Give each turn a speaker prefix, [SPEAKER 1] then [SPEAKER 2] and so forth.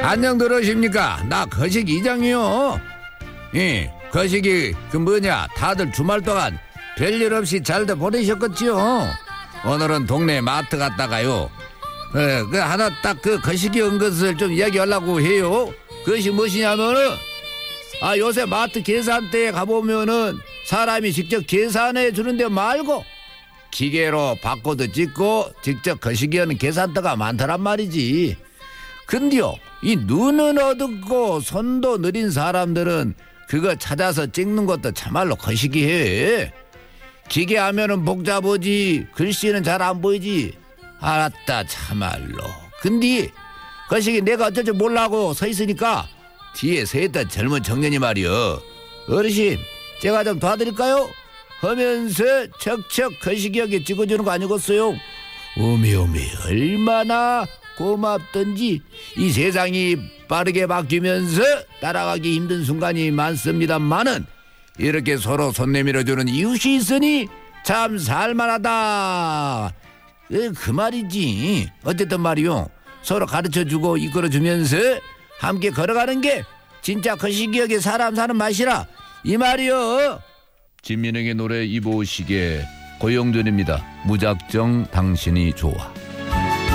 [SPEAKER 1] 안녕 들으십니까? 나 거식 이장이요. 예, 거식이 다들 주말 동안 별일 없이 잘들 보내셨겠지요? 오늘은 동네 마트 갔다가요. 하나 딱 거식이 온 것을 좀 이야기하려고 해요. 그것이 무엇이냐면은 요새 마트 계산대에 가보면은 사람이 직접 계산해 주는데 말고 기계로 바코드 찍고 직접 거시기 하는 계산대가 많더란 말이지. 근데요, 이 눈은 어둡고 손도 느린 사람들은 그거 찾아서 찍는 것도 참말로 거시기 해. 기계 하면은 복잡하지 글씨는 잘 안 보이지. 알았다 참말로. 근데 거시기 내가 어쩔 줄 몰라고 서 있으니까 뒤에 서 있던 젊은 청년이 말이여, 어르신 제가 좀 도와드릴까요? 하면서 척척 거시기하게 찍어주는 거 아니겠어요? 오메 얼마나 고맙던지. 이 세상이 빠르게 바뀌면서 따라가기 힘든 순간이 많습니다만은 이렇게 서로 손 내밀어주는 이웃이 있으니 참 살만하다. 그 말이지. 어쨌든 말이요, 서로 가르쳐주고 이끌어주면서 함께 걸어가는 게 진짜 거시기하게 사람 사는 맛이라 이 말이요.
[SPEAKER 2] 진민영의 노래 2부 시계 고영준입니다. 무작정 당신이 좋아.